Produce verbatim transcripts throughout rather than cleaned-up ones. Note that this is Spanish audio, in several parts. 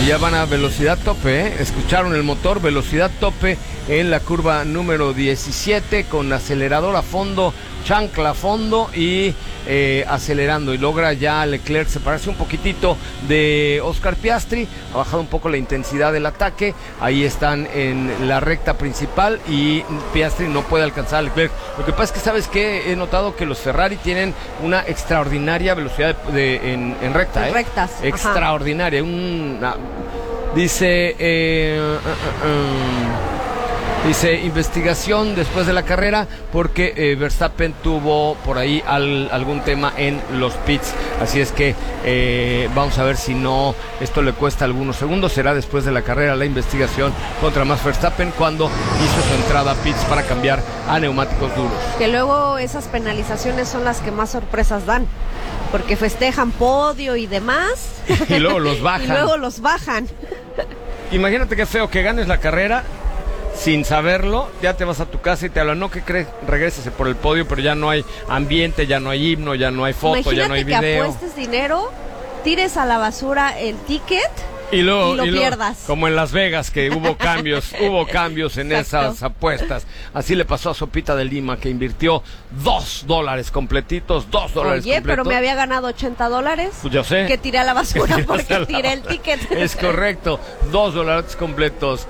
Y ya van a velocidad tope, ¿eh? Escucharon el motor, velocidad tope en la curva número diecisiete con acelerador a fondo, chancla a fondo y eh, acelerando, y logra ya Leclerc separarse un poquitito de Oscar Piastri, ha bajado un poco la intensidad del ataque, ahí están en la recta principal y Piastri no puede alcanzar a Leclerc. Lo que pasa es que, ¿sabes qué? He notado que los Ferrari tienen una extraordinaria velocidad de, de, en, en recta, ¿eh? Rectas. Extraordinaria, una, dice... Eh, uh, uh, uh, Dice, investigación después de la carrera porque eh, Verstappen tuvo por ahí al, algún tema en los pits. Así es que eh, vamos a ver si no, esto le cuesta algunos segundos. Será después de la carrera la investigación contra Max Verstappen cuando hizo su entrada a pits para cambiar a neumáticos duros. Que luego esas penalizaciones son las que más sorpresas dan, porque festejan podio y demás. Y luego los bajan. Y luego los bajan. Imagínate qué feo que ganes la carrera sin saberlo, ya te vas a tu casa y te hablan, no, ¿qué crees? Regrésese por el podio, pero ya no hay ambiente, ya no hay himno, ya no hay foto, Imagínate ya no hay video. que apuestes dinero, tires a la basura el ticket y, luego, y lo y luego, pierdas. como en Las Vegas, que hubo cambios, hubo cambios en Exacto. esas apuestas. Así le pasó a Sopita de Lima, que invirtió dos dólares completitos, dos dólares Oye, completos. pero me había ganado ochenta dólares. Pues yo sé. Que tiré a la basura porque la tiré el ticket. Es correcto, dos dólares completos.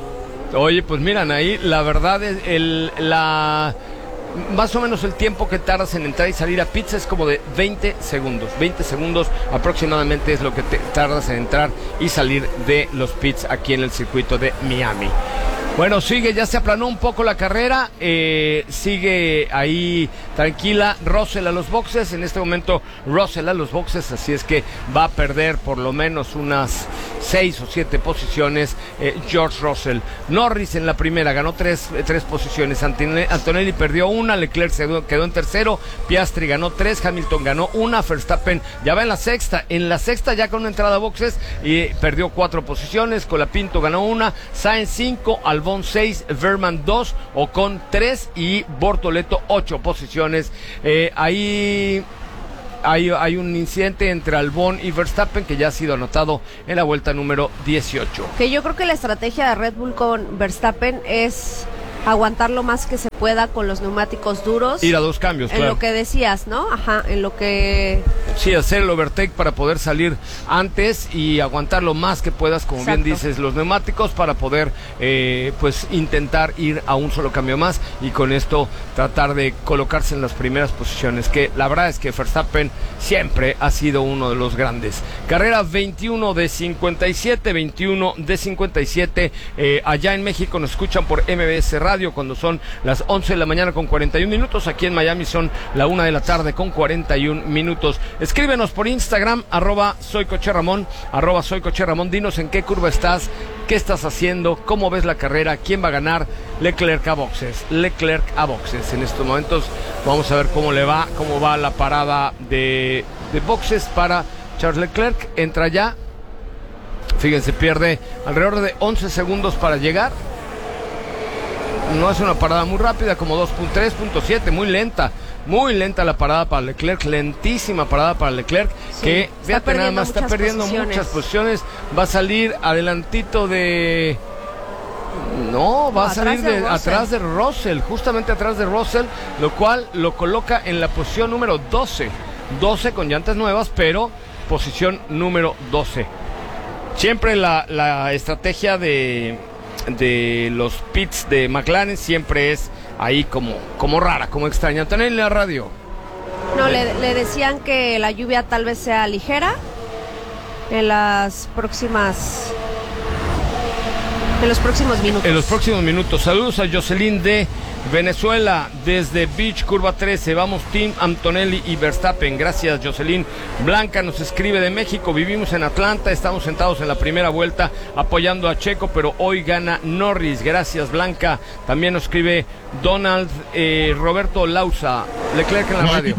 Oye, pues miran ahí, la verdad es el la más o menos el tiempo que tardas en entrar y salir a pits es como de veinte segundos. veinte segundos aproximadamente es lo que te tardas en entrar y salir de los pits aquí en el circuito de Miami. Bueno, sigue, ya se aplanó un poco la carrera, eh, sigue ahí tranquila Russell a los boxes, en este momento Russell a los boxes, así es que va a perder por lo menos unas seis o siete posiciones eh, George Russell. Norris en la primera ganó tres, tres posiciones, Antonelli perdió una, Leclerc se quedó en tercero, Piastri ganó tres, Hamilton ganó una, Verstappen ya va en la sexta, en la sexta ya con una entrada a boxes y perdió cuatro posiciones, Colapinto ganó una, Sainz cinco, Albon seis, Verman dos, Ocon tres y Bortoleto ocho posiciones. Eh, ahí hay, hay un incidente entre Albon y Verstappen que ya ha sido anotado en la vuelta número dieciocho. Que yo creo que la estrategia de Red Bull con Verstappen es aguantar lo más que se pueda con los neumáticos duros. Ir a dos cambios, en claro. lo que decías, ¿no? Ajá, en lo que... Sí, hacer el overtake para poder salir antes y aguantar lo más que puedas, como Exacto. bien dices, los neumáticos para poder, eh, pues, intentar ir a un solo cambio más y con esto tratar de colocarse en las primeras posiciones, que la verdad es que Verstappen siempre ha sido uno de los grandes. Carrera veintiuno de cincuenta y siete, veintiuno de cincuenta y siete, eh, allá en México nos escuchan por M B S Radio cuando son las once de la mañana con cuarenta y un minutos, aquí en Miami son la una de la tarde con cuarenta y un minutos. Escríbenos por Instagram, arroba soy Coche Ramón, arroba soy Coche Ramón, dinos en qué curva estás, qué estás haciendo, cómo ves la carrera, quién va a ganar. Leclerc a boxes, Leclerc a boxes. En estos momentos vamos a ver cómo le va, cómo va la parada de, de boxes para Charles Leclerc, entra ya, fíjense, pierde alrededor de once segundos para llegar. No es una parada muy rápida, como dos punto tres punto siete, muy lenta, muy lenta la parada para Leclerc, lentísima parada para Leclerc, sí, que fíjate nada más, está perdiendo posiciones. muchas posiciones, va a salir adelantito de... No, va no, a salir de, de atrás de Russell, justamente atrás de Russell, lo cual lo coloca en la posición número doce, doce con llantas nuevas, pero posición número doce. Siempre la, la estrategia de... de los pits de McLaren siempre es ahí como, como rara, como extraña. Antonelli en la radio. No, le, le decían que la lluvia tal vez sea ligera en las próximas... En los próximos minutos. En los próximos minutos. Saludos a Jocelyn de Venezuela, desde Beach, curva trece. Vamos, Team Antonelli y Verstappen. Gracias, Jocelyn. Blanca nos escribe de México. Vivimos en Atlanta. Estamos sentados en la primera vuelta apoyando a Checo, pero hoy gana Norris. Gracias, Blanca. También nos escribe Donald eh, Roberto Lausa. Leclerc en la radio.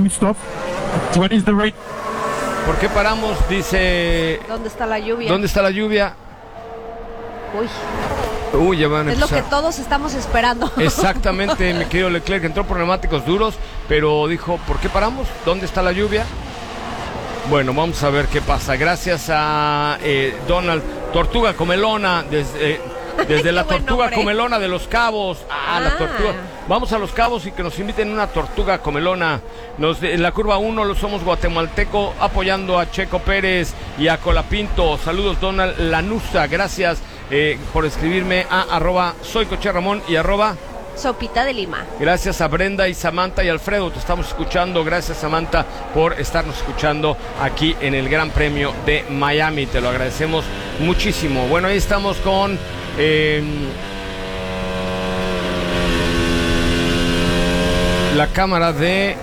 ¿Por qué paramos? Dice... ¿Dónde está la lluvia? ¿Dónde está la lluvia? Uy. Uy, ya van a es empezar. lo que todos estamos esperando. Exactamente, mi querido Leclerc entró por neumáticos duros, pero dijo, ¿por qué paramos? ¿Dónde está la lluvia? Bueno, vamos a ver qué pasa. Gracias a eh, Donald Tortuga Comelona desde... Eh, Desde la Tortuga Comelona de Los Cabos. Ah, ah, la Tortuga. Vamos a Los Cabos y que nos inviten una Tortuga Comelona. Nos, en la curva uno lo somos guatemalteco apoyando a Checo Pérez y a Colapinto. Saludos, Donald Lanusa. Gracias eh, por escribirme a arroba soy Coche Ramón y arroba Sopita de Lima. Gracias a Brenda y Samantha y Alfredo, te estamos escuchando. Gracias, Samantha, por estarnos escuchando aquí en el Gran Premio de Miami. Te lo agradecemos muchísimo. Bueno, ahí estamos con eh, la cámara de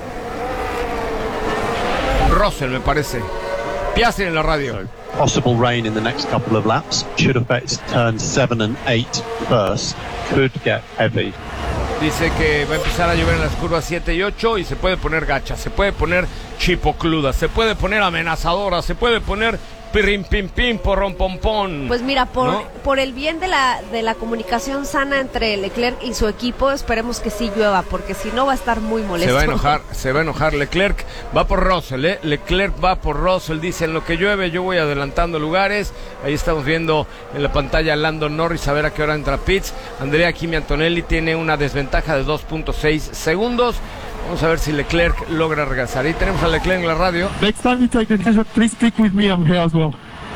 Russell, me parece. Piastri en la radio. Possible rain in the next couple of laps should affect turns seven and eight first. Could get heavy. Dice que va a empezar a llover en las curvas siete y ocho y se puede poner gacha, se puede poner chipocluda, se puede poner amenazadora, se puede poner pirim pim pim porrom pom pom. Pues mira, por, ¿no? por el bien de la de la comunicación sana entre Leclerc y su equipo, esperemos que sí llueva, porque si no va a estar muy molesto. Se va a enojar, se va a enojar Leclerc, va por Russell, ¿eh? Leclerc va por Russell, dice, en lo que llueve yo voy adelantando lugares. Ahí estamos viendo en la pantalla a Lando Norris, a ver a qué hora entra pits. Andrea Kimi Antonelli tiene una desventaja de dos punto seis segundos. Vamos a ver si Leclerc logra regresar. Ahí tenemos a Leclerc en la radio. Next time you take the decision, please speak with me. I'm here as well.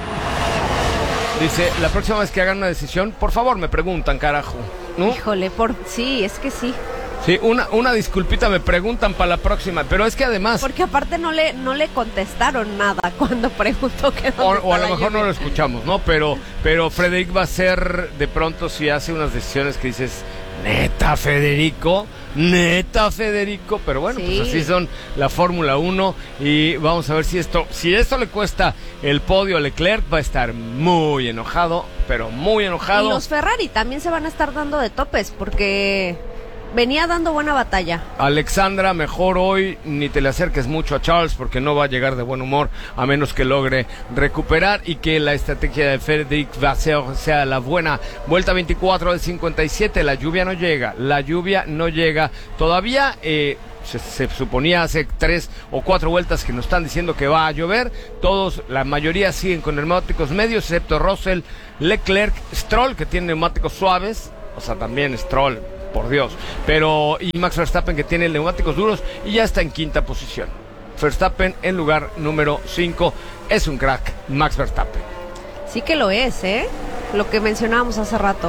Dice, la próxima vez que hagan una decisión, por favor me preguntan, carajo, ¿no? Híjole, por sí, es que sí. Sí, una, una disculpita, me preguntan para la próxima, pero es que además... Porque aparte no le no le contestaron nada cuando preguntó que o, o a lo mejor no lo escuchamos, ¿no? Pero, pero Frederic va a ser, de pronto, si hace unas decisiones que dices, neta, Federico, neta, Federico, pero bueno, sí. Pues así son la Fórmula uno y vamos a ver si esto, si esto le cuesta el podio a Leclerc, va a estar muy enojado, pero muy enojado. Y los Ferrari también se van a estar dando de topes, porque... venía dando buena batalla. Alexandra, mejor hoy ni te le acerques mucho a Charles porque no va a llegar de buen humor a menos que logre recuperar y que la estrategia de Frederic Vasseur sea la buena. Vuelta veinticuatro del cincuenta y siete, la lluvia no llega, la lluvia no llega. Todavía eh, se, se suponía hace tres o cuatro vueltas que nos están diciendo que va a llover. Todos, la mayoría siguen con neumáticos medios, excepto Russell, Leclerc, Stroll, que tiene neumáticos suaves, o sea, también Stroll, por Dios, pero y Max Verstappen, que tiene neumáticos duros y ya está en quinta posición. Verstappen en lugar número cinco, es un crack Max Verstappen. Sí que lo es, ¿eh? Lo que mencionábamos hace rato.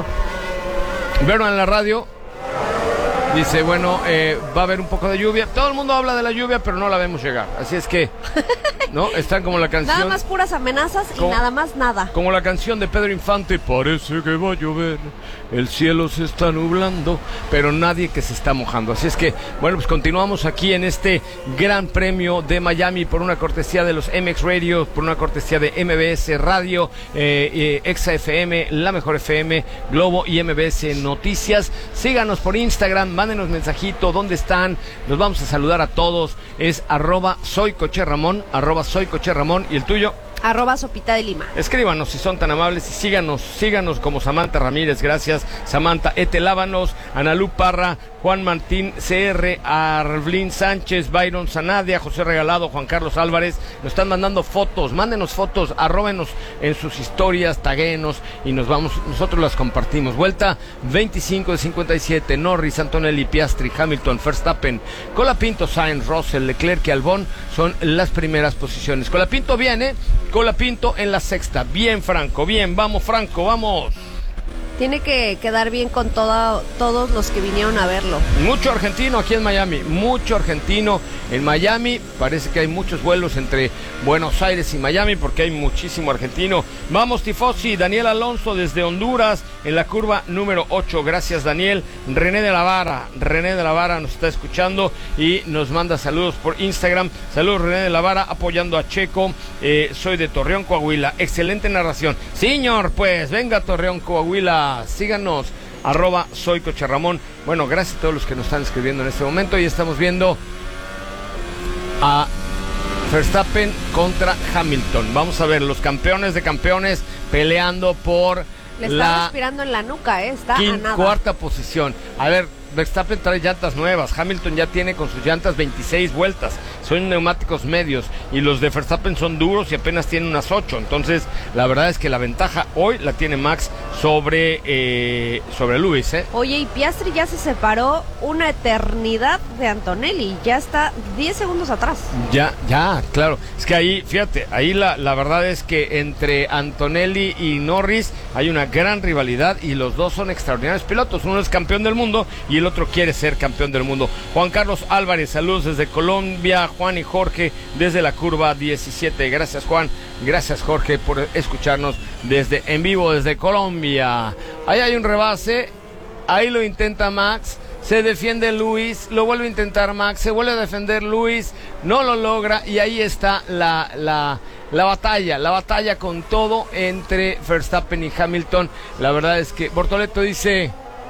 Verlo en la radio dice, bueno, eh, va a haber un poco de lluvia. Todo el mundo habla de la lluvia, pero no la vemos llegar. Así es que, ¿no? Están como la canción... Nada más puras amenazas y como, nada más nada. Como la canción de Pedro Infante, parece que va a llover, el cielo se está nublando, pero nadie que se está mojando. Así es que, bueno, pues continuamos aquí en este Gran Premio de Miami por una cortesía de los M X Radio, por una cortesía de M B S Radio, eh, eh, Exa F M, La Mejor F M, Globo y M B S Noticias. Síganos por Instagram, mándenos mensajito, ¿dónde están? Nos vamos a saludar a todos. Es arroba soy Coche Ramón, arroba soy Coche Ramón, y el tuyo. Arroba Sopita de Lima. Escríbanos si son tan amables y síganos, síganos como Samantha Ramírez, gracias. Samantha Ete Lábanos, Analú Parra, Juan Martín C R, Arblín Sánchez, Byron Sanadia, José Regalado, Juan Carlos Álvarez. Nos están mandando fotos, mándenos fotos, arróbenos en sus historias, taguenos y nos vamos, nosotros las compartimos. Vuelta veinticinco de cincuenta y siete, Norris, Antonelli, Piastri, Hamilton, Verstappen, Colapinto, Sainz, Russell, Leclerc y Albon son las primeras posiciones. Colapinto viene, Colapinto en la sexta. Bien, Franco, bien, vamos, Franco, vamos. Tiene que quedar bien con toda, todos los que vinieron a verlo. Mucho argentino aquí en Miami, mucho argentino en Miami. Parece que hay muchos vuelos entre Buenos Aires y Miami porque hay muchísimo argentino. Vamos, tifosi. Daniel Alonso desde Honduras en la curva número ocho. Gracias, Daniel. René de la Vara, René de la Vara nos está escuchando y nos manda saludos por Instagram. Saludos, René de la Vara, apoyando a Checo. Eh, soy de Torreón, Coahuila. Excelente narración. Señor, pues, venga, Torreón, Coahuila. Síganos, arroba soy Coche Ramón. Bueno, gracias a todos los que nos están escribiendo en este momento. Y estamos viendo a Verstappen contra Hamilton. Vamos a ver, los campeones de campeones peleando por Le está la respirando en la nuca, ¿eh? Está quin- a nada. cuarta posición. A ver, Verstappen trae llantas nuevas, Hamilton ya tiene con sus llantas veintiséis vueltas, son neumáticos medios, y los de Verstappen son duros y apenas tienen unas ocho, entonces la verdad es que la ventaja hoy la tiene Max sobre, eh, sobre Lewis, ¿eh? Oye, y Piastri ya se separó una eternidad de Antonelli, ya está diez segundos atrás. Ya, ya, claro, es que ahí, fíjate, ahí la, la verdad es que entre Antonelli y Norris hay una gran rivalidad y los dos son extraordinarios pilotos, uno es campeón del mundo y el otro quiere ser campeón del mundo. Juan Carlos Álvarez, saludos desde Colombia, Juan y Jorge desde la curva diecisiete, gracias Juan, gracias Jorge por escucharnos desde en vivo desde Colombia. Ahí hay un rebase, ahí lo intenta Max, se defiende Luis, lo vuelve a intentar Max, se vuelve a defender Luis, no lo logra y ahí está la, la, la batalla, la batalla con todo entre Verstappen y Hamilton. La verdad es que Bortoleto dice,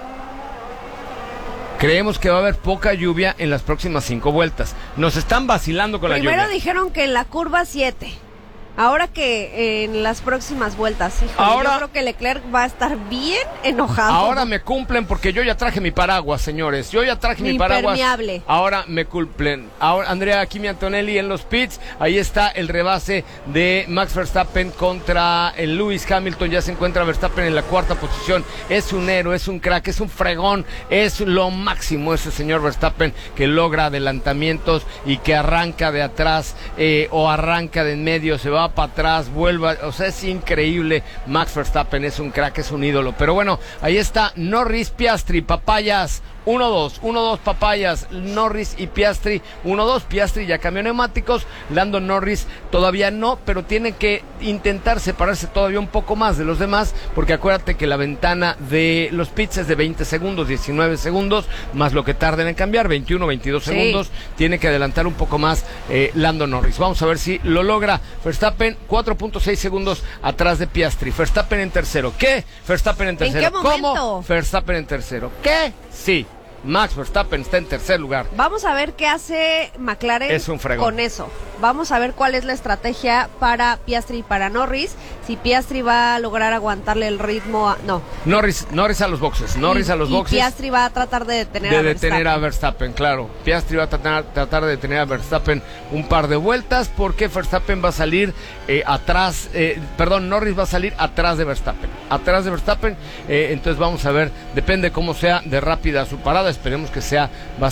creemos que va a haber poca lluvia en las próximas cinco vueltas. Nos están vacilando con Primero la lluvia. dijeron que en la curva siete. Ahora que en las próximas vueltas, híjole, Ahora, yo creo que Leclerc va a estar bien enojado. Ahora me cumplen porque yo ya traje mi paraguas, señores. Yo ya traje mi, mi paraguas. Impermeable. Ahora me cumplen. Ahora Andrea Kimi Antonelli en los pits. Ahí está el rebase de Max Verstappen contra el Lewis Hamilton. Ya se encuentra Verstappen en la cuarta posición. Es un héroe, es un crack, es un fregón. Es lo máximo ese señor Verstappen que logra adelantamientos y que arranca de atrás eh, o arranca de en medio, se va para atrás, vuelva, o sea, es increíble. Max Verstappen es un crack, es un ídolo. Pero bueno, ahí está Norris, Piastri, Papayas, uno dos, uno dos Papayas, Norris y Piastri, uno dos, Piastri ya cambió neumáticos, Lando Norris todavía no, pero tiene que intentar separarse todavía un poco más de los demás, porque acuérdate que la ventana de los pits es de veinte segundos, diecinueve segundos, más lo que tarden en cambiar, veintiuno, veintidós sí. segundos, tiene que adelantar un poco más eh, Lando Norris. Vamos a ver si lo logra. Verstappen, cuatro punto seis segundos atrás de Piastri. Verstappen en tercero. ¿Qué? Verstappen en tercero. ¿En qué momento? ¿Cómo? Verstappen en tercero. ¿Qué? Sí. Max Verstappen está en tercer lugar. Vamos a ver qué hace McLaren es un fregón. Con eso. Vamos a ver cuál es la estrategia para Piastri y para Norris. Si Piastri va a lograr aguantarle el ritmo a... No. Norris, Norris a los boxes. Norris y, a los y boxes. Piastri va a tratar de detener de a Verstappen. detener a Verstappen, claro. Piastri va a tratar, tratar de detener a Verstappen un par de vueltas porque Verstappen va a salir eh, atrás, eh, perdón, Norris va a salir atrás de Verstappen. Atrás de Verstappen, eh, entonces vamos a ver, depende cómo sea de rápida su parada. Esperemos que sea bastante